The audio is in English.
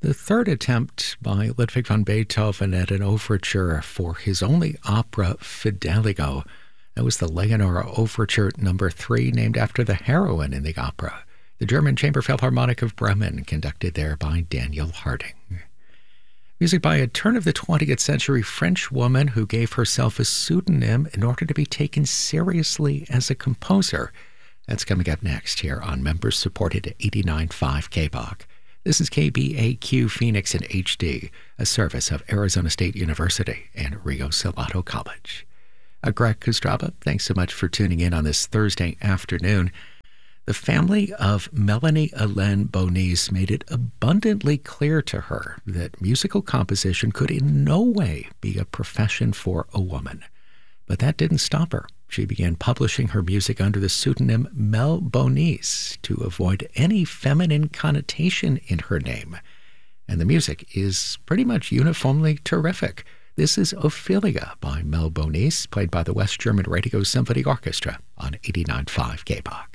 The third attempt by Ludwig van Beethoven at an overture for his only opera, Fidelio. That was the Leonore Overture No. 3, named after the heroine in the opera, the German Chamber Philharmonic of Bremen, conducted there by Daniel Harding. Music by a turn of the 20th century French woman who gave herself a pseudonym in order to be taken seriously as a composer. That's coming up next here on members-supported 89.5 KBOG. This is KBAQ Phoenix in HD, a service of Arizona State University and Rio Salado College. Greg Kostraba, thanks so much for tuning in on this Thursday afternoon. The family of Melanie Hélène Bonis made it abundantly clear to her that musical composition could in no way be a profession for a woman. But that didn't stop her. She began publishing her music under the pseudonym Mel Bonis to avoid any feminine connotation in her name. And the music is pretty much uniformly terrific. This is Ophelia by Mel Bonis, played by the West German Radio Symphony Orchestra on 89.5 KBOG.